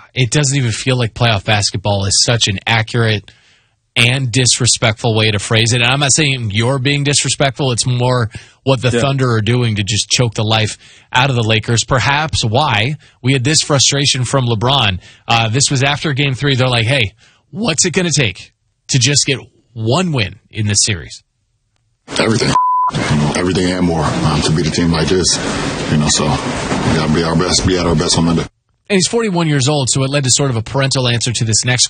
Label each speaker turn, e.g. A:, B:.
A: it doesn't even feel like playoff basketball is such an accurate and disrespectful way to phrase it. And I'm not saying you're being disrespectful. It's more what the Thunder are doing to just choke the life out of the Lakers. Perhaps why we had this frustration from LeBron. This was after Game 3. They're like, hey, what's it going to take to just get one win in this series?
B: Everything. Everything and more to beat a team like this. So we got to be our best, be at our best on Monday.
A: And he's 41 years old, so it led to sort of a parental answer to this next